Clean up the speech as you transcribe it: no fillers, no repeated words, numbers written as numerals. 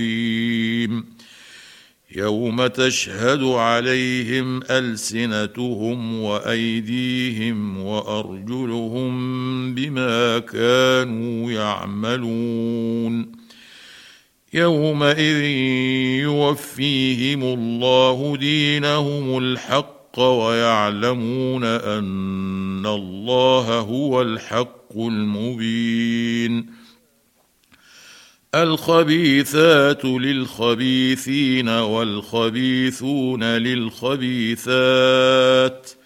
يوم تشهد عليهم ألسنتهم وأيديهم وأرجلهم بما كانوا يعملون يومئذ يوفيهم الله دينهم الحق ويعلمون أن الله هو الحق المبين الخبيثات للخبيثين والخبيثون للخبيثات